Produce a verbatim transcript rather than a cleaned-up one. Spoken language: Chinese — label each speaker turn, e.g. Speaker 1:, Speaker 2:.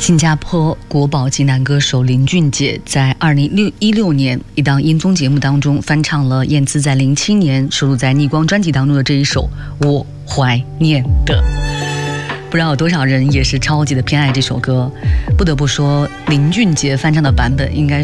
Speaker 1: 新加坡国宝级男歌手林俊杰在二零一六年一档音综节目当中翻唱了燕姿在零七年收录在《逆光》专辑当中的这一首《我怀念的》。不知道有多少人也是超级的偏爱这首歌。不得不说，林俊杰翻唱的版本应该